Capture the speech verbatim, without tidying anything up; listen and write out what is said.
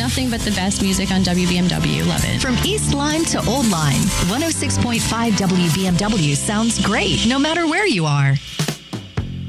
Nothing but the best music on W B M W. Love it. From East Lyme to Old Lyme, one oh six point five W B M W sounds great no matter where you are.